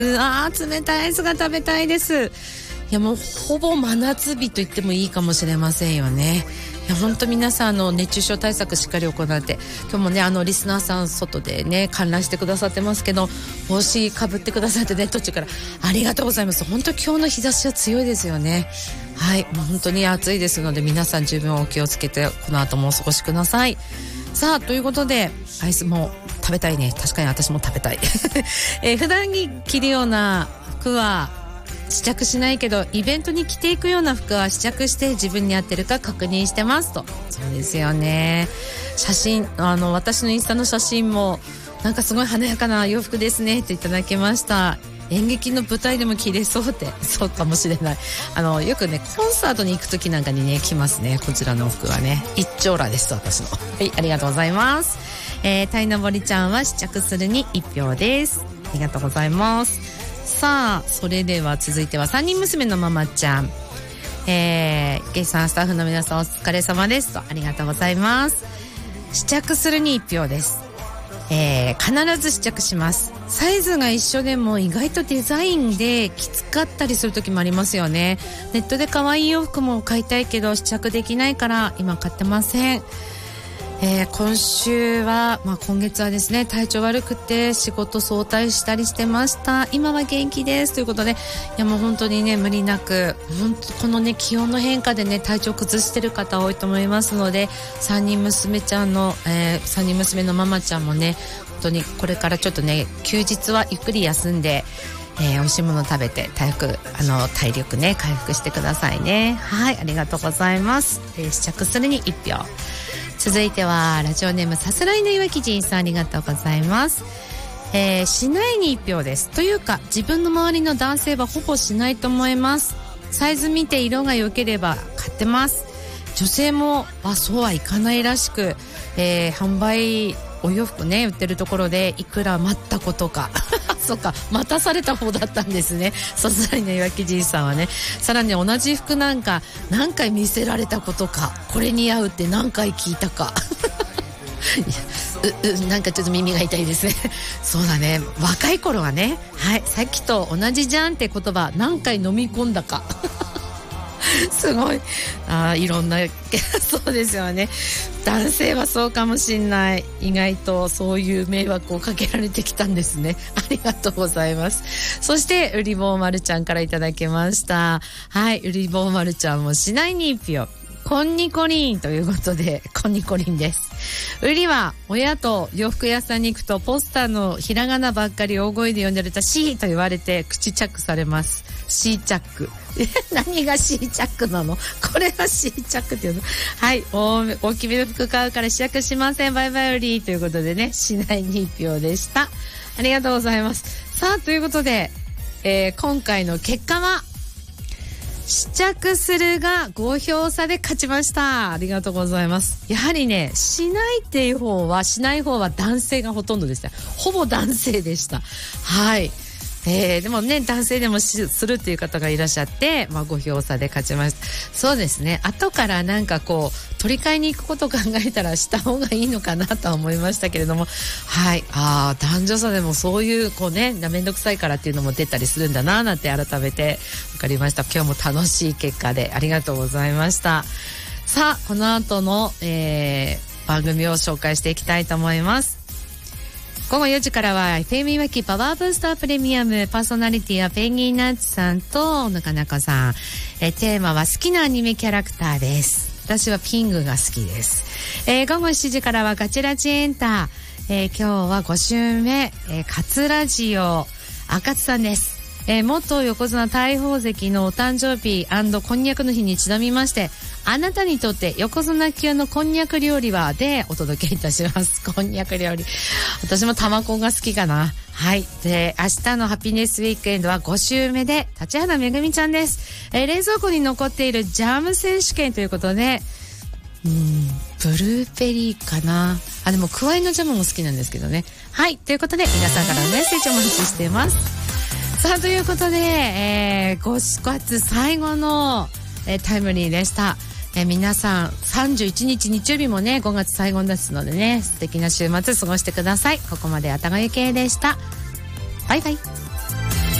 冷たいアイスが食べたいです。いやもうほぼ真夏日と言ってもいいかもしれませんよね。いや本当皆さん熱中症対策しっかり行って、今日もねリスナーさん外でね観覧してくださってますけど、帽子かぶってくださってね、途中からありがとうございます。本当今日の日差しは強いですよね。はい、もう本当に暑いですので皆さん十分お気をつけてこの後もお過ごしください。さあということでアイスも食べたいね。確かに私も食べたい、普段に着るような服は試着しないけど、イベントに着ていくような服は試着して自分に合ってるか確認してますと。そうですよね。写真私のインスタの写真もなんかすごい華やかな洋服ですねっていただきました。演劇の舞台でも着れそうって。そうかもしれない。よくねコンサートに行く時なんかにね着ますね、こちらの服はね。一丁羅です私の。はい、ありがとうございます。たいのぼりちゃんは試着するに1票です。ありがとうございます。さあそれでは続いては3人娘のママちゃん、ゲイさんスタッフの皆さんお疲れ様ですと。ありがとうございます。試着するに1票です。必ず試着します。サイズが一緒でも意外とデザインできつかったりする時もありますよね。ネットで可愛い洋服も買いたいけど試着できないから今買ってません。今週は、今月はですね体調悪くて仕事早退したりしてました。今は元気ですということで、いやもう本当にね無理なく、本当このね気温の変化でね体調崩してる方多いと思いますので、3人娘ちゃんの、3人娘のママちゃんもね本当にこれからちょっとね休日はゆっくり休んで、美味しいもの食べて体力ね回復してくださいね。はい、ありがとうございます。試着するに1票。続いてはラジオネームさすらいの岩木仁さん、ありがとうございます。しないに1票です。というか自分の周りの男性はほぼしないと思います。サイズ見て色が良ければ買ってます。女性もそうはいかないらしく、販売お洋服ね売ってるところでいくら待ったことかそうか、待たされた方だったんですね。さすがにね岩木じいさんはね。さらに同じ服なんか何回見せられたことか、これ似合うって何回聞いたかなんかちょっと耳が痛いですねそうだね、若い頃はね、はい、さっきと同じじゃんって言葉何回飲み込んだかすごいいろんなそうですよね。男性はそうかもしんない。意外とそういう迷惑をかけられてきたんですね。ありがとうございます。そしてうりぼうまるちゃんからいただきました。はい、うりぼうまるちゃんもしないに1票。こんにこりんということで、こんにこりんです。うりは親と洋服屋さんに行くとポスターのひらがなばっかり大声で呼んでるとシーと言われて口チャックされます。シーチャック何がシーチャックなの、これはシーチャックっていうの。はい、大きめの服買うから試着しません、バイバイうりということでね、しないに1票でした。ありがとうございます。さあということで、今回の結果は試着するが5票差で勝ちました。ありがとうございます。やはりね、しないっていう方は、しない方は男性がほとんどでした。ほぼ男性でした。はい。でもね、男性でもするっていう方がいらっしゃって、5票差で勝ちました。そうですね。後からなんかこう、取り替えに行くことを考えたらした方がいいのかなとは思いましたけれども、はい。男女差でもそういうこうね、めんどくさいからっていうのも出たりするんだな、なんて改めて分かりました。今日も楽しい結果でありがとうございました。さあ、この後の、番組を紹介していきたいと思います。午後4時からは FM いわきパワーブースタープレミアム、パーソナリティはペンギンナッツさんとなかなかさん。テーマは好きなアニメキャラクターです。私はピングが好きです。午後7時からはガチラジエンター。今日は5週目、カツラジオ赤津さんです。元横綱大鵬関のお誕生日&こんにゃくの日にちなみまして、あなたにとって横綱級のこんにゃく料理はでお届けいたします。こんにゃく料理、私も卵が好きかな。はい。で、明日のハピネスウィークエンドは5週目で立花めぐみちゃんです。冷蔵庫に残っているジャム選手権ということで、ブルーベリーかな。でもクワイのジャムも好きなんですけどね。はい。ということで皆さんからのメッセージをお待ちしています。さあということで、5月最後の、タイムリーでした。皆さん31日日曜日もね5月最後ですのでね、素敵な週末過ごしてください。ここまであたがゆけいでした。バイバイ。